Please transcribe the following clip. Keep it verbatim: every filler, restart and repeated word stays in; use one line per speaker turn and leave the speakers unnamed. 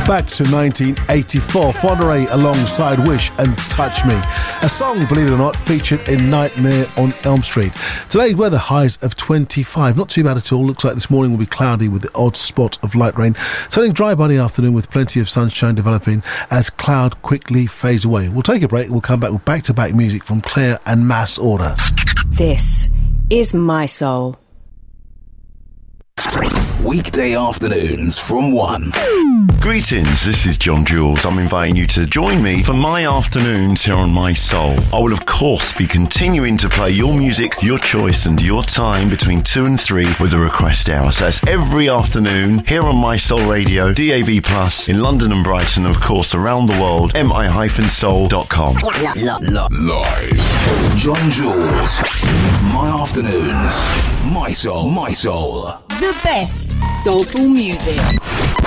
Back to nineteen eighty-four, Foneray alongside Wish and Touch Me. A song, believe it or not, featured in Nightmare on Elm Street. Today's weather, highs of twenty-five. Not too bad at all. Looks like this morning will be cloudy with the odd spot of light rain. Turning dry by the afternoon with plenty of sunshine developing as cloud quickly fades away. We'll take a break. We'll come back with back-to-back music from Claire and Mass Order.
This is My Soul.
Weekday afternoons from one.
Greetings, this is John Jules. I'm inviting you to join me for my afternoons here on My Soul. I will of course be continuing to play your music, your choice and your time between two and three with a request hour. So that's every afternoon here on My Soul Radio, D A B Plus, in London and Brighton, of course around the world, m i dash soul dot com.
Live. John Jules. My afternoons. My Soul, My Soul.
The best soulful music.